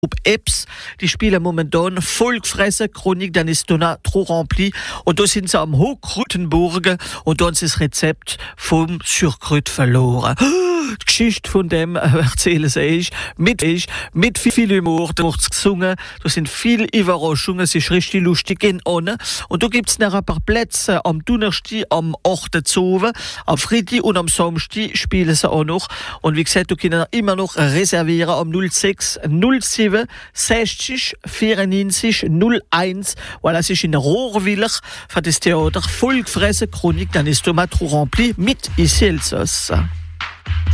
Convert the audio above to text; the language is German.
Apps, die spielen momentan vollgefressen, Chronik, dann ist da trop rempli. Und da sind sie am Hochkrütenburgen und dann ist das Rezept vom Surkrüt verloren. Die Geschichte von dem erzählen sie ich mit viel Humor, da wird's gesungen, da sind viele Überraschungen, es ist richtig lustig in Onne. Und da gibt's noch ein paar Plätze am Donnerstag, am 8. Zowe, am Freitag und am Samstag spielen sie auch noch. Und wie gesagt, du kannst immer noch reservieren am 06 07 60 94 01, weil das ist in Rohrwiller für das Theater vollgefressen Chronik, dann ist du mal trop rempli mit Ici Elsass.